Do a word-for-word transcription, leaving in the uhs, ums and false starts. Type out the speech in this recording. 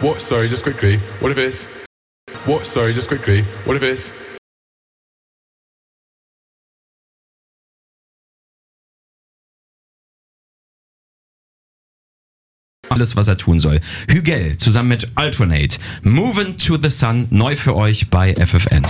What? Sorry, just quickly. What if it's? What? Sorry, just quickly. What if it's? Alles, was er tun soll. Hügel zusammen mit Alternate. Moving to the Sun, neu für euch bei F F N.